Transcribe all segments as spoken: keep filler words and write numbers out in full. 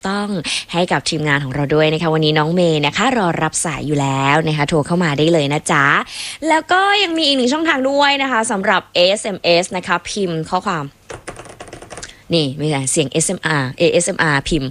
ต้องให้กับทีมงานของเราด้วยนะคะวันนี้น้องเมย์นะคะรอรับสายอยู่แล้วนะคะโทรเข้ามาได้เลยนะจ๊ะแล้วก็ยังมีอีกหนึ่งช่องทางด้วยนะคะสำหรับ เอ เอส เอ็ม เอส นะคะพิมพ์ข้อความนี่ไม่ใช่เสียง เอส เอ็ม อาร์ เอ เอส เอ็ม อาร์ พิมพ์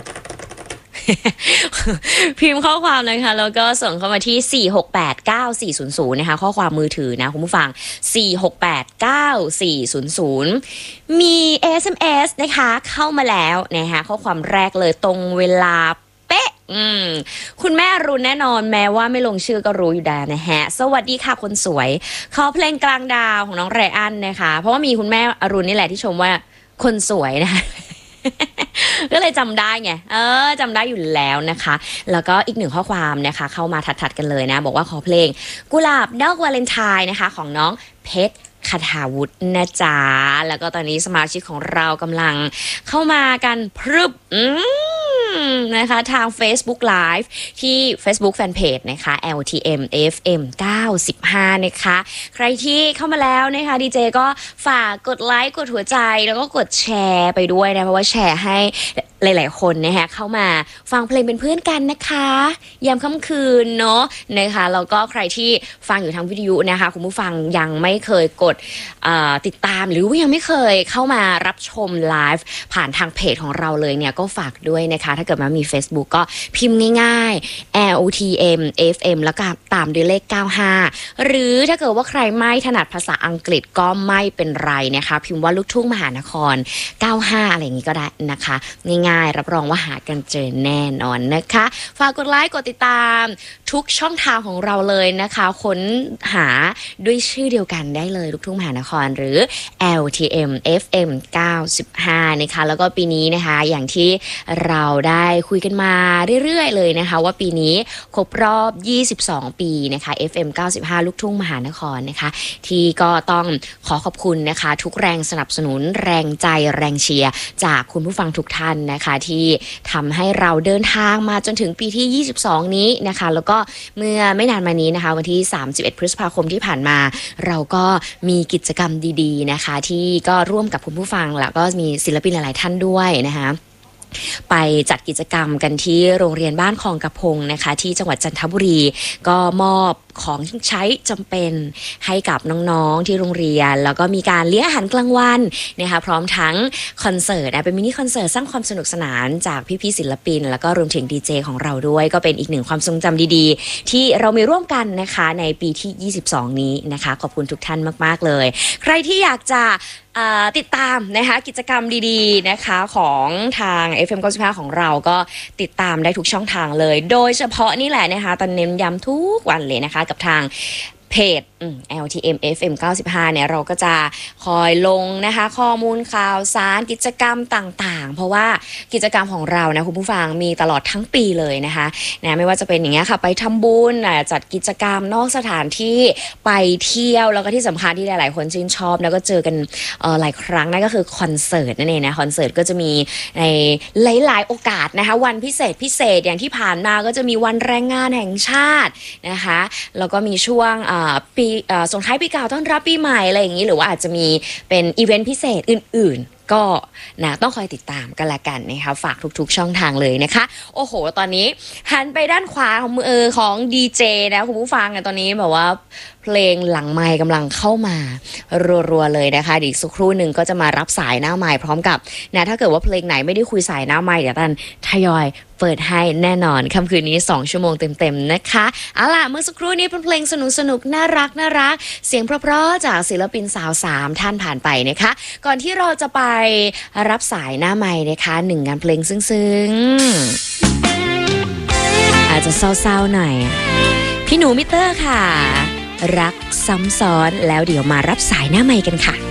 พิมพ์ข้อความนะคะแล้วก็ส่งเข้ามาที่สี่ หก แปด เก้า สี่ ศูนย์ ศูนย์นะคะข้อความมือถือนะคุณผู้ฟังสี่ หก แปด เก้า สี่ ศูนย์ ศูนย์มี เอ เอส เอ็ม เอส นะคะเข้ามาแล้วนะคะข้อความแรกเลยตรงเวลาเป๊ะอืมคุณแม่อรุณแน่นอนแม้ว่าไม่ลงชื่อก็รู้อยู่แล้วนะฮะสวัสดีค่ะคนสวยขอเพลงกลางดาวของน้องไรอันนะคะเพราะว่ามีคุณแม่อรุณนี่แหละที่ชมว่าคนสวยนะคะก็เลยจำได้ไงเออจำได้อยู่แล้วนะคะแล้วก็อีกหนึ่งข้อความนะคะเข้ามาถัดๆกันเลยนะบอกว่าขอเพลงกุหลาบดอกวาเลนไทน์นะคะของน้องเพชรคทาวุฒินะจ๊ะแล้วก็ตอนนี้สมาชิกของเรากำลังเข้ามากันพรึบอืมนะคะทาง Facebook Live ที่ Facebook Fanpage นะคะ แอล ที เอ็ม เอฟ เอ็ม เก้าสิบห้านะคะใครที่เข้ามาแล้วนะคะดีเจก็ฝากกดไลค์กดหัวใจแล้วก็กดแชร์ไปด้วยนะเพราะว่าแชร์ให้หลายๆคนนะคะเข้ามาฟังเพลงเป็นเพื่อนกันนะคะยามค่ำคืนเนาะนะคะแล้วก็ใครที่ฟังอยู่ทางวิทยุนะคะคุณผู้ฟังยังไม่เคยกดติดตามหรือว่ายังไม่เคยเข้ามารับชมไลฟ์ผ่านทางเพจของเราเลยเนี่ยก็ฝากด้วยนะคะถ้าเกิดมามี Facebook ก็พิมพ์ง่ายๆ แอล ที เอ็ม เอฟ เอ็ม แล้วก็ตามด้วยเลขเก้าห้าหรือถ้าเกิดว่าใครไม่ถนัดภาษาอังกฤษก็ไม่เป็นไรนะคะพิมพ์ว่าลูกทุ่งมหานครเก้าห้าอะไรอย่างนี้ก็ได้นะคะง่ายๆรับรองว่าหากันเจอแน่นอนนะคะฝากกดไลค์กดติดตามทุกช่องทางของเราเลยนะคะค้นหาด้วยชื่อเดียวกันได้เลยลูกทุ่งมหานครหรือ แอล ที เอ็ม เอฟ เอ็ม เก้าสิบห้านะคะแล้วก็ปีนี้นะคะอย่างที่เราได้คุยกันมาเรื่อยๆเลยนะคะว่าปีนี้ครบรอบยี่สิบสองปีนะคะ เอฟ เอ็ม เก้าสิบห้าลูกทุ่งมหานครนะคะที่ก็ต้องขอขอบคุณนะคะทุกแรงสนับสนุนแรงใจแรงเชียร์จากคุณผู้ฟังทุกท่านนะคะที่ทำให้เราเดินทางมาจนถึงปีที่ยี่สิบสองนี้นะคะแล้วก็เมื่อไม่นานมานี้นะคะวันที่สามสิบเอ็ดพฤษภาคมที่ผ่านมาเราก็มีกิจกรรมดีๆนะคะที่ก็ร่วมกับคุณผู้ฟังแล้วก็มีศิลปินหลายๆท่านด้วยนะคะไปจัดกิจกรรมกันที่โรงเรียนบ้านคลองกระพงนะคะที่จังหวัดจันทบุรีก็มอบของใช้จำเป็นให้กับน้องๆที่โรงเรียนแล้วก็มีการเลี้ยงอาหารกลางวันนะคะพร้อมทั้งคอนเสิร์ตนะเป็นมินิคอนเสิร์ตสร้างความสนุกสนานจากพี่ๆศิลปินแล้วก็รวมถึงดีเจของเราด้วยก็เป็นอีกหนึ่งความทรงจำดีๆที่เรามีร่วมกันนะคะในปีที่ยี่สิบสองนี้นะคะขอบคุณทุกท่านมากๆเลยใครที่อยากจะติดตามนะคะกิจกรรมดีๆนะคะของทาง เอฟ เอ็ม เก้าสิบห้าของเราก็ติดตามได้ทุกช่องทางเลยโดยเฉพาะนี่แหละนะคะตอนเน้นย้ำทุกวันเลยนะคะกับทางเพจ แอล ที เอ็ม เอฟ เอ็ม เก้าสิบห้าเนี่ยเราก็จะคอยลงนะคะข้อมูลข่าวสารกิจกรรมต่างๆเพราะว่ากิจกรรมของเรานะคุณผู้ฟังมีตลอดทั้งปีเลยนะคะนะไม่ว่าจะเป็นอย่างเงี้ยค่ะไปทำบุญจัดกิจกรรมนอกสถานที่ไปเที่ยวแล้วก็ที่สำคัญที่หลายๆคนชื่นชอบแล้วก็เจอกันหลายครั้งนั่นก็คือคอนเสิร์ตนั่นเองนะคอนเสิร์ตก็จะมีในหลายๆโอกาสนะคะวันพิเศษพิเศษอย่างที่ผ่านมาก็จะมีวันแรงงานแห่งชาตินะคะแล้วก็มีช่วงปีส่งท้ายปีเก่าต้อนรับปีใหม่อะไรอย่างนี้หรือว่าอาจจะมีเป็นอีเวนต์พิเศษอื่นๆก็นะต้องคอยติดตามกันละกันนะคะฝากทุกๆช่องทางเลยนะคะโอ้โหตอนนี้หันไปด้านขวาของมือของดีเจนะคุณผู้ฟังตอนนี้แบบว่าเพลงหลังไมค์กำลังเข้ามารัวๆเลยนะคะอีกสักครู่หนึ่งก็จะมารับสายหน้าไมค์พร้อมกับนะถ้าเกิดว่าเพลงไหนไม่ได้คุยสายหน้าไมค์เดี๋ยวตันทยอยเปิดให้แน่นอนค่ำคืนนี้สองชั่วโมงเต็มๆนะคะเอาล่ะเมื่อสักครู่นี้เป็นเพลงสนุกๆน่ารักน่ารักเสียงเพราะๆจากศิลปินสาวสามท่านผ่านไปนะคะก่อนที่เราจะไปรับสายหน้าไมค์นะคะหนึ่งงานเพลงซึ้งๆอาจจะเศร้าๆหน่อยพี่หนูมิเตอร์ค่ะรักซ้ำซ้อนแล้วเดี๋ยวมารับสายหน้าไมค์กันค่ะ